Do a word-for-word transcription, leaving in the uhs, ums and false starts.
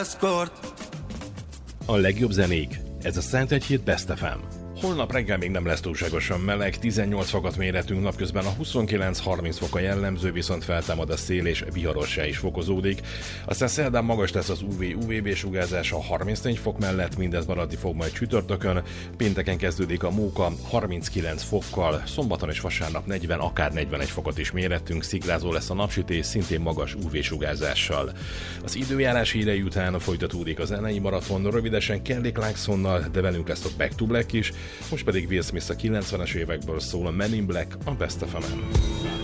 A legjobb zenék, ez a Szent Hét Best ef em. Holnap reggel még nem lesz túlságosan meleg, tizennyolc fokat méretünk, napközben a huszonkilenc-harminc fok a jellemző, viszont feltámad a szél és viharossá is fokozódik. Aztán szerdán magas lesz az u vé-u vé bé sugárzás a harmincnégy fok mellett, mindez maradni fog majd csütörtökön, pénteken kezdődik a móka harminckilenc fokkal, szombaton és vasárnap negyven, akár negyvenegy fokot is mérettünk, szikrázó lesz a napsütés, szintén magas u vé sugárzással. Az időjárás hírei után folytatódik a zenei maraton, rövidesen Kelly Clarksonnal, de velünk lesz a Back to Black is. Most pedig Will Smith a kilencvenes évekből szól, a Men in Black a Best ef em-en.